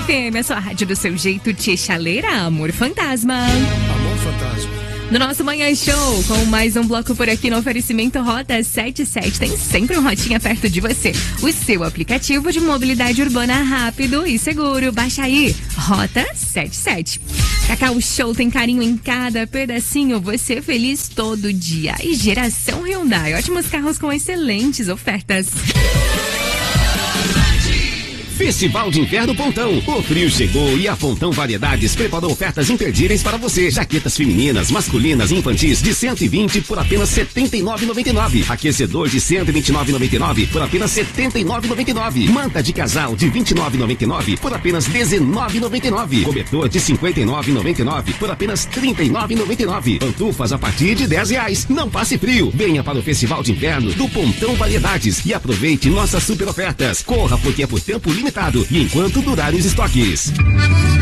FM, a sua rádio do seu jeito, tia chaleira, amor fantasma. Amor fantasma. No nosso Manhã Show, com mais um bloco por aqui no oferecimento Rota 77. Tem sempre um Rotinha perto de você. O seu aplicativo de mobilidade urbana rápido e seguro. Baixa aí, Rota 77. Cacau Show tem carinho em cada pedacinho. Você feliz todo dia. E Geração Hyundai. Ótimos carros com excelentes ofertas. Festival de Inverno Pontão. O frio chegou e a Pontão Variedades preparou ofertas imperdíveis para você. Jaquetas femininas, masculinas e infantis de 120 por apenas R$ 79,99. Aquecedor de R$ 129,99 por apenas R$ 79,99. Manta de casal de R$ 29,99 por apenas R$ 19,99. Cobertor de R$ 59,99 por apenas R$ 39,99. Pantufas a partir de R$ 10. Não passe frio. Venha para o Festival de Inverno do Pontão Variedades e aproveite nossas super ofertas. Corra, porque é por tempo limitado e enquanto durarem os estoques.